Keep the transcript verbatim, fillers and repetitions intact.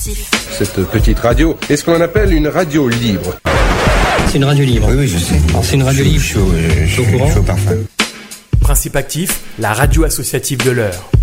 Actif. Cette petite radio est ce qu'on appelle une radio libre. C'est une radio libre. Oui, oui, je sais. C'est une radio libre. Chaud, chaud, chaud, chaud parfum. Principe Actif, la radio associative de l'Eure.